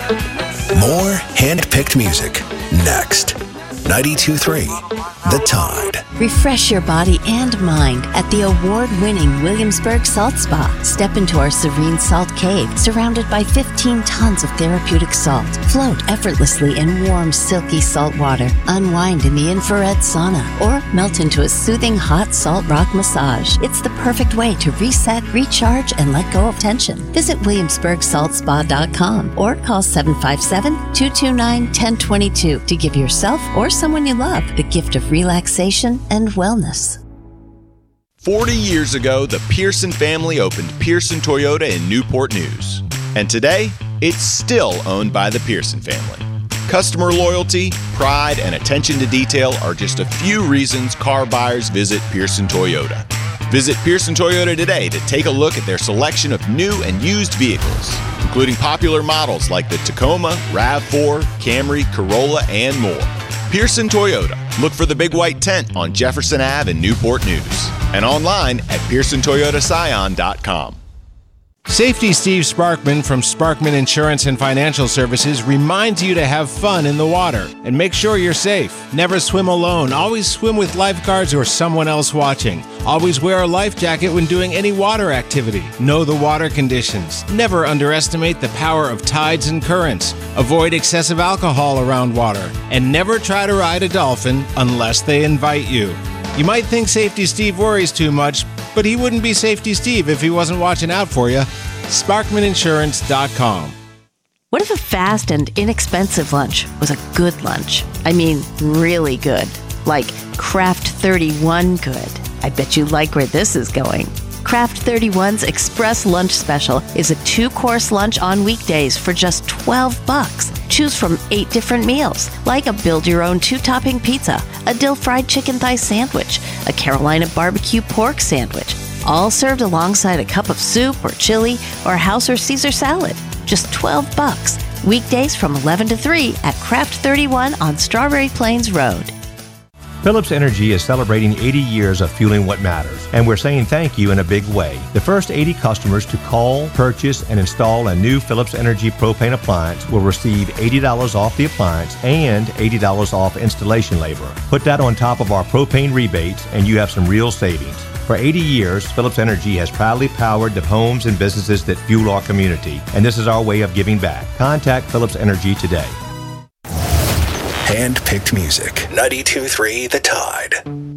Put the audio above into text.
More hand-picked music next. 92.3 The Tide. Refresh your body and mind at the award-winning Williamsburg Salt Spa. Step into our serene salt cave surrounded by 15 tons of therapeutic salt. Float effortlessly in warm, silky salt water. Unwind in the infrared sauna or melt into a soothing hot salt rock massage. It's the perfect way to reset, recharge, and let go of tension. Visit WilliamsburgSaltSpa.com or call 757-229-1022 to give yourself or someone you love the gift of relaxation and wellness. 40 years ago, the Pearson family opened Pearson Toyota in Newport News. And today, it's still owned by the Pearson family. Customer loyalty, pride, and attention to detail are just a few reasons car buyers visit Pearson Toyota. Visit Pearson Toyota today to take a look at their selection of new and used vehicles, including popular models like the Tacoma, RAV4, Camry, Corolla, and more. Pearson Toyota. Look for the big white tent on Jefferson Ave in Newport News and online at PearsonToyotaScion.com. Safety Steve Sparkman from Sparkman Insurance and Financial Services reminds you to have fun in the water and make sure you're safe. Never swim alone. Always swim with lifeguards or someone else watching. Always wear a life jacket when doing any water activity. Know the water conditions. Never underestimate the power of tides and currents. Avoid excessive alcohol around water. And never try to ride a dolphin unless they invite you. You might think Safety Steve worries too much, but he wouldn't be Safety Steve if he wasn't watching out for you. SparkmanInsurance.com. What if a fast and inexpensive lunch was a good lunch? I mean, really good. Like Kraft 31 good. I bet you like where this is going. Kraft 31's Express Lunch Special is a 2-course lunch on weekdays for just $12. Choose from 8 different meals, like a build-your-own 2-topping pizza, a dill-fried chicken thigh sandwich, a Carolina barbecue pork sandwich, all served alongside a cup of soup or chili or house or Caesar salad. Just $12. Weekdays from 11 to 3 at Kraft 31 on Strawberry Plains Road. Phillips Energy is celebrating 80 years of fueling what matters, and we're saying thank you in a big way. The first 80 customers to call, purchase, and install a new Phillips Energy propane appliance will receive $80 off the appliance and $80 off installation labor. Put that on top of our propane rebates, and you have some real savings. For 80 years, Phillips Energy has proudly powered the homes and businesses that fuel our community, and this is our way of giving back. Contact Phillips Energy today. Hand-picked music. 92.3 The Tide.